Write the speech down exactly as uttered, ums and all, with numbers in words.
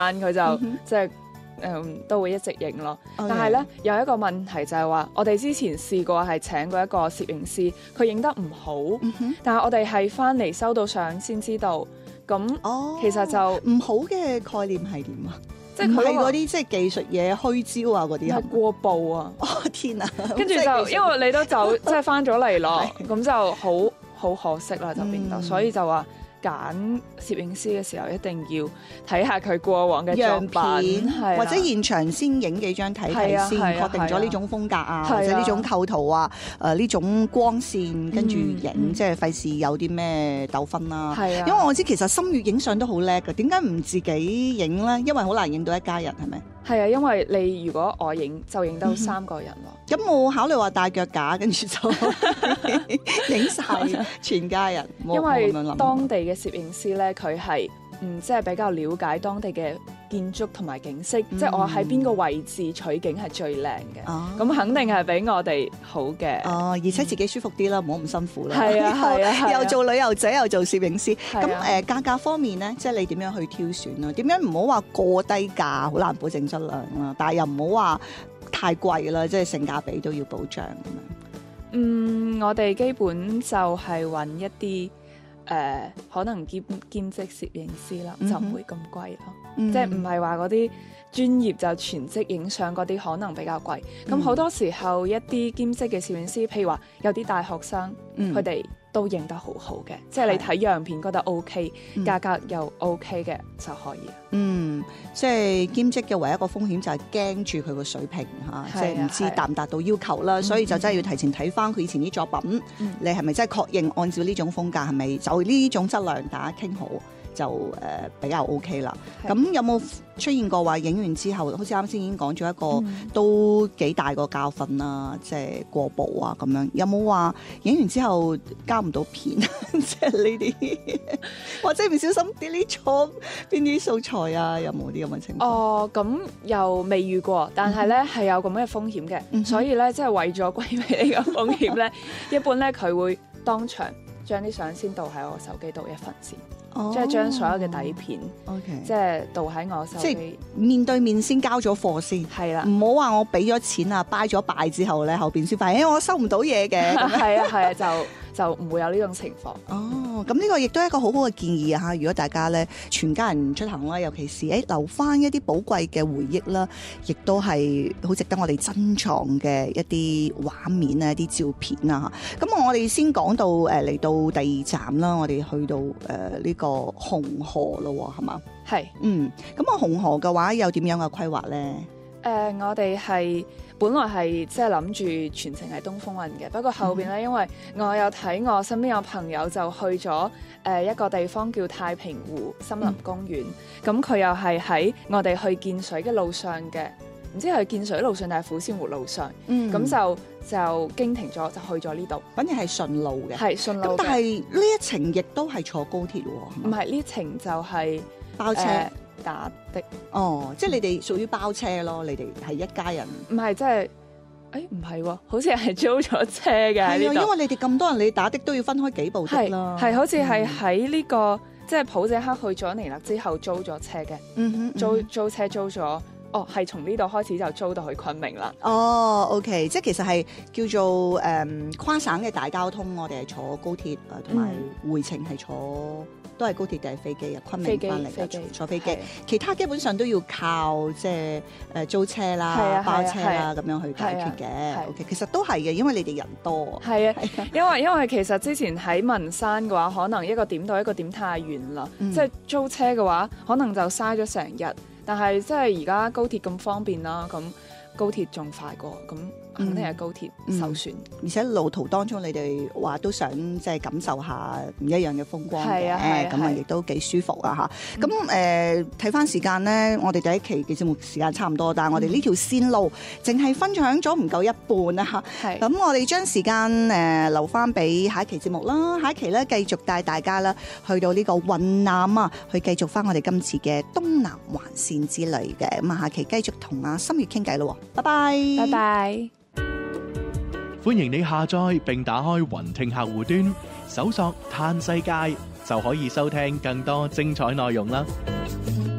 佢就、 嗯、 即係誒、嗯、都會一直影咯。 Okay. 但係咧有一個問題就係話，我哋之前試過係請過一個攝影師，佢影得唔好， 嗯、 但係我哋係翻嚟收到相先知道。咁、 哦、 其實就唔好嘅概念係點啊？ 即係佢係嗰啲即係技術嘢虛焦啊嗰啲係過曝啊！ 哦天啊！ 跟住就因為你都走即係翻咗嚟咯，咁就好好可惜啦，就變得、嗯，所以就話揀攝影師嘅時候一定要睇下佢過往嘅作品， 或者現場先影幾張睇睇先，確定咗呢種風格啊，或者呢種構圖啊，誒、呃、呢種光線，跟住影、嗯，即係費事有啲咩糾紛啦。係啊，因為我知其實心月影相都好叻㗎，點解唔自己影咧？因為好難影到一家人，係咪？ 係啊，因為你如果我影就影到三個人咯。 咁、嗯、冇考慮話帶腳架，跟住就影晒全家人。 因為當地嘅攝影師咧，佢係嗯即係比較了解當地嘅建築同埋景色，嗯、即係我喺邊個位置取景係最靚嘅。咁、哦、肯定係比我哋好嘅。哦，而且自己舒服啲啦，唔好咁辛苦啦。係啊係啊，啊，又做旅遊者又做攝影師。咁誒、啊呃、價格方面咧，即係你點樣去挑選啊？點樣唔好話過低價，好難保證質量啦。但係又唔好話太貴啦，即係性價比都要保障咁樣。 嗯，我哋基本就係揾一啲誒、呃、可能兼兼職攝影師啦、嗯，就唔會咁貴咯。嗯、即係唔係話嗰啲專業就全職影相嗰啲可能比較貴。咁、嗯、好多時候一啲兼職嘅攝影師，譬如話有啲大學生，佢、嗯、哋都影得好好嘅，即係你睇樣片覺得 OK，、嗯、價格又 OK 嘅就可以。嗯，即係兼職嘅唯一一個風險就係驚住佢個水平嚇，即係唔知達唔達到要求啦、啊，所以就真係要提前睇翻佢以前啲作品，嗯、你係咪真係確認按照呢種風格係咪就呢種質量大家傾好？就誒、呃、比較 OK 啦。咁有冇出現過話影完之後，好似啱先已經講咗一個、嗯、都幾大個教訓啦，即係過曝啊咁樣。有冇話影完之後交唔到片，即係呢啲，或者唔小心 delete 錯邊啲素材啊？有冇啲咁嘅情況？哦，咁又未遇過，但係咧係有咁嘅風險嘅、嗯，所以咧即係為咗規避呢個風險咧，一般咧佢會當場將啲相先導喺我手機度一份先。Oh, 即係將所有嘅底片，okay. 即係導喺我手機，即係面對面先交咗貨先，係啦，唔好話我俾咗錢啊，拜咗拜之後咧，後邊先發現，誒、欸、我收唔到嘢嘅，係啊係啊，就就唔會有呢種情況。哦，咁呢個亦都係一個好好嘅建議啊！如果大家咧全家人出行啦，尤其是誒、欸、留翻一啲寶貴嘅回憶啦，亦都係好值得我哋珍藏嘅一啲畫面啊、一啲照片啊。咁我哋先講到誒嚟、呃、到第二站啦，我哋去到誒呢、呃這個紅河咯，係嘛？係，嗯，咁啊紅河嘅話有點樣嘅規劃咧？誒、呃，我哋係本來係即係諗住全程係東風運嘅，不過後邊咧、嗯，因為我有睇我身邊有朋友就去咗誒、呃、一個地方叫太平湖森林公園，咁、嗯、佢又係喺我哋去見水嘅路上嘅，唔知係見水路上定係虎仙湖路上，咁、嗯、就就經停咗，就去咗呢度。反正係順路嘅，係順路。咁但係呢一程亦都係坐高鐵喎，唔係呢程就係、是、包車。呃打的哦，即係你哋屬於包車咯，你哋係一家人。唔係，即係，誒唔係喎，好似係租咗車嘅。係啊，因為你哋咁多人，你打的都要分開幾部的啦。係，好似係喺呢個、嗯、即係普謝克去咗尼勒之後租咗車嘅。嗯哼，租租車租咗，哦係從呢度開始就租到去昆明啦。哦 OK， 即係其實係叫做誒、嗯、跨省嘅大交通，我哋係坐高鐵誒，同埋回程係坐。都係高鐵定係飛機啊？昆明翻嚟嘅坐飛機，其他基本上都要靠即係誒租車啦、包車啦咁樣去解決嘅。OK， 其實都係嘅，因為你哋人多。係啊，因為因為其實之前喺文山嘅話，可能一個點到一個點太遠啦，嗯、即係租車嘅話，可能就嘥咗成日。但係即係而家高鐵咁方便啦，咁高鐵仲快過咁。肯定係高鐵首選、嗯，而且路途當中你哋話都想即係感受下唔一樣嘅風光嘅，咁啊亦都幾舒服啊嚇。咁誒睇翻時間咧，我哋第一期嘅節目時間差唔多，但係我哋呢條線路淨係分享咗唔夠一半啊嚇。咁我哋將時間誒、呃、留翻俾下一期節目啦，下一期咧繼續帶大家啦去到呢個雲南啊，去繼續翻我哋今次嘅東南環線之旅嘅。咁啊下期繼續同阿心月傾偈咯，拜拜，拜拜。 歡迎你下載並打開雲聽客戶端，搜索嘆世界就可以收聽更多精彩內容啦。